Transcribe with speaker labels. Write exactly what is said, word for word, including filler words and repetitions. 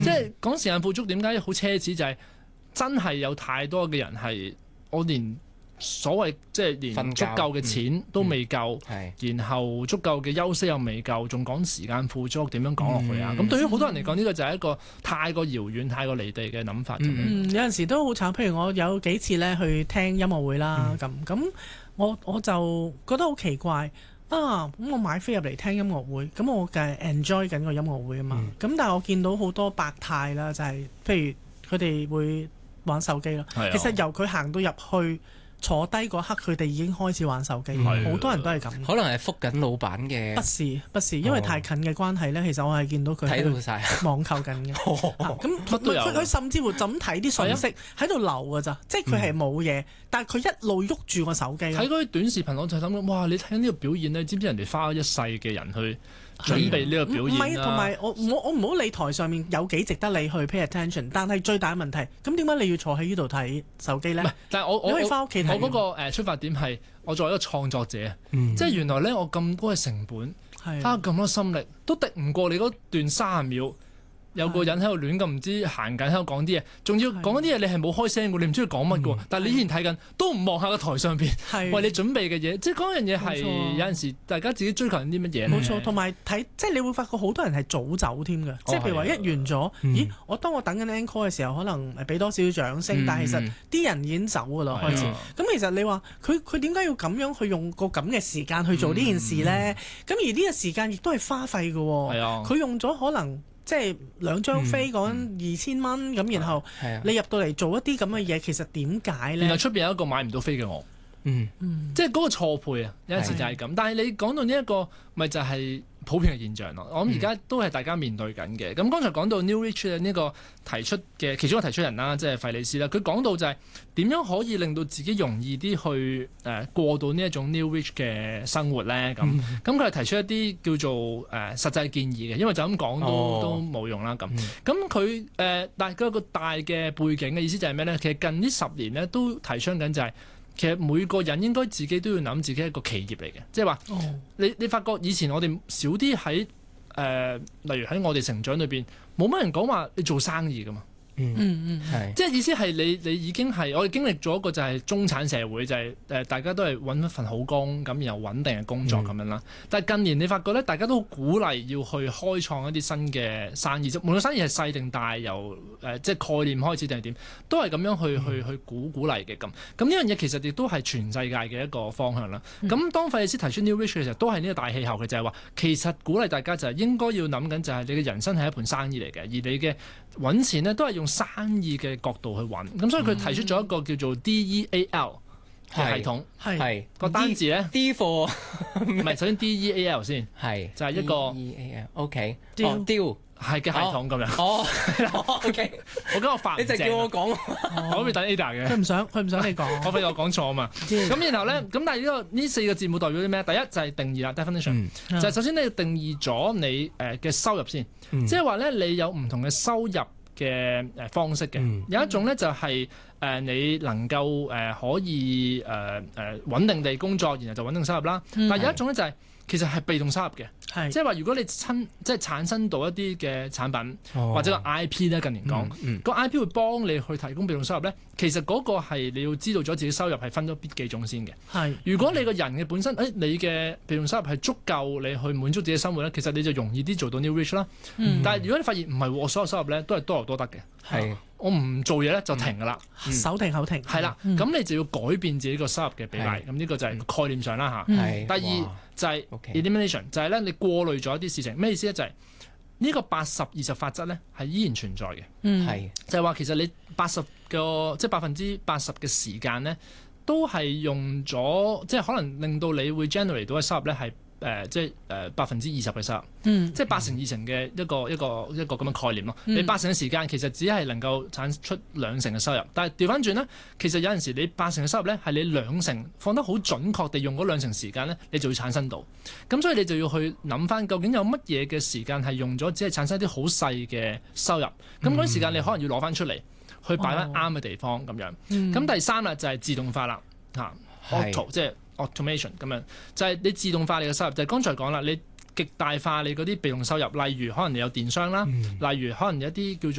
Speaker 1: 即係講時間富足點解好奢侈，就係、是、真係有太多嘅人係我連所謂即係連足夠嘅錢都未夠，嗯嗯、然後足夠嘅休息又未夠，仲講時間富足點樣講落去啊？咁、嗯、對於好多人嚟講，呢、這個就係一個太過遙遠、太過離地嘅諗法。
Speaker 2: 嗯，有陣時都好慘。譬如我有幾次咧去聽音樂會啦，咁咁、嗯、我我就覺得好奇怪啊！咁我買飛入嚟聽音樂會，咁我梗係 enjoy 緊個音樂會啊嘛。咁、嗯、但係我見到好多百態啦，就係、是、譬如佢哋會玩手機咯。
Speaker 1: 的
Speaker 2: 其實由佢行到入去坐低嗰刻，佢哋已經開始玩手機，好的多人都係咁。
Speaker 3: 可能係覆緊老闆嘅。不
Speaker 2: 是不是，因為太近嘅關係咧，其實我係見到佢睇到晒網購緊嘅。咁佢佢甚至乎就咁睇啲信息喺度留㗎咋，即係佢係冇嘢，嗯、但係佢一路喐住個手機。睇
Speaker 1: 嗰啲短視頻，我就諗哇！你睇呢個表演咧，知唔知人哋花咗一世嘅人去準備呢個表演啦？唔係，同埋我我我唔好理台上面有幾值得你去 pay attention，但係最大嘅問題，咁點解你要坐喺呢度睇手機咧？但係我我可以翻屋企睇。我嗰個誒出發點係我作為一個創作者，嗯、即係原來咧我咁高嘅成本，花咁多心力，都敵唔過你嗰段三十秒。有個人喺度亂咁唔知行緊喺度講啲嘢，仲要講啲嘢你係冇開聲嘅，你唔知佢講乜嘅，嗯、但係你依然睇緊，都唔望下個台上邊為你準備嘅嘢，即係嗰樣嘢係有陣時大家自己追求緊啲乜嘢。冇錯，同埋睇即係你會發覺好多人係早走添嘅，即係譬如話一完咗，嗯、咦？我當我等緊 encore 嘅時候，可能俾多少少掌聲，嗯、但係其實啲人已經走㗎啦，開始。咁其實你話佢佢點解要咁樣去用個咁嘅時間去做呢件事咧？咁、嗯、而呢個時間亦都係花費嘅喎。佢、嗯、用咗可能。即係兩張飛講二千蚊咁，然後你入到嚟做一啲咁嘅嘢，其實點解咧？然後出邊有一個買唔到飛嘅我，嗯，即係嗰個錯配啊，有陣時就係咁。的但係你講到呢、這、一個，咪就係、是、普遍嘅現象咯。我諗而家都係大家面對緊嘅。咁剛、嗯、才講到 New Rich 呢個提出嘅其中一個提出人啦，即係費里斯啦，佢講到就係點樣可以令到自己容易啲去誒、呃、過到呢一種 New Rich 嘅生活咧？咁咁佢係提出一啲叫做誒、呃、實際建議嘅，因為就咁講都、哦、都冇用啦。咁咁佢誒但係佢有個大嘅背景嘅意思就係咩咧？其實近呢十年咧都提倡緊就係、是。其實每個人應該自己都要諗自己係一個企業嚟嘅，即係話你你發覺以前我哋少啲喺誒，例如喺我哋成長裏邊冇乜人講話你做生意㗎嘛。嗯嗯嗯，即係意思係你你已經係我哋經歷咗一個就係中產社會，就係、是、誒、呃、大家都係揾一份好工咁，然後穩定嘅工作咁樣啦。嗯、但係近年你發覺咧，大家都好鼓勵要去開創一啲新嘅生意，即無論生意係細定大，由誒、呃、即係概念開始定係點，都係咁樣去、嗯、去去鼓鼓勵嘅咁。咁呢樣嘢其實亦都係全世界嘅一個方向啦。咁、嗯、當費里斯提出 New Rich 嘅時候，都係呢個大氣候嘅，就係話其實鼓勵大家就係應該要諗緊就係你嘅人生係一盤生意嚟嘅，而你嘅揾錢呢，都係用生意嘅角度去揾，咁所以佢提出咗一個叫做 D E A L 嘅系統，係個單字咧
Speaker 3: D for
Speaker 1: 唔係首先 D E A L 先，係就係一個
Speaker 3: D E A L，OK，
Speaker 1: deal 係嘅系統咁樣。
Speaker 3: 哦，OK，
Speaker 1: 我覺得我發唔正，
Speaker 3: 你就叫我講，
Speaker 1: 我可以等 Ada 嘅。
Speaker 2: 佢唔想，佢唔想你講，
Speaker 1: 我費我講錯啊嘛。咁然後咧，咁但係呢個呢四個字母代表啲咩？第一就係定義啦 definition，就係首先你要定義咗你誒嘅收入先，即係話咧你有唔同嘅收入嘅誒方式嘅，嗯、有一種咧就係、是、誒、呃、你能夠誒、呃、可以誒誒、呃呃、穩定地工作，然後就穩定收入啦。嗯、但係有一種咧就係、是、其實係被動收入嘅，是即係話如果你親即係產生到一啲嘅產品、哦、或者個 I P 咧，近年講、嗯嗯、個 I P 會幫你去提供被動收入咧，其實嗰個係你要知道咗自己收入係分咗邊幾種先嘅。係是如果你個人嘅本身誒、哎、你嘅被動收入係足夠你去滿足自己生活咧，其實你就容易啲做到 New Rich 啦。嗯、但係如果你發現唔係我所有收入咧都係多勞多得嘅，係是我唔做嘢咧就停㗎啦，
Speaker 2: 嗯、手停口停。係啦，咁、嗯、你就要改變自己個收入嘅比例。咁呢是個就係概念上啦嚇。嗯、第二就係 elimination，就係咧你過濾咗一啲事情。咩意思咧？就係、是、呢個八十二十法則咧係依然存在嘅。嗯，係就係話其實你八十個即係百分之八十嘅時間咧，都係用咗即係可能令到你會 generate 到嘅收入咧係。誒、呃、即係誒百分之二十嘅收入，嗯、即係八成二成嘅一個一個一個咁嘅概念咯。嗯、你八成嘅時間其實只係能夠產出兩成嘅收入，但係調翻轉咧，其實有陣時你八成嘅收入咧係你兩成放得好準確地用嗰兩成時間咧，你就會產生到。咁所以你就要去諗翻究竟有乜嘢嘅時間係用咗只係產生一啲好細嘅收入，咁嗰啲時間你可能要攞翻出嚟去擺翻啱嘅地方咁、哦、樣。咁、嗯、第三啦就係自動化啦，嚇 auto 即係。automation 咁樣就係、是、你自動化你嘅收入，就係、是、剛才講啦，你極大化你嗰啲被動收入，例如可能你有電商啦，嗯、例如可能有一啲叫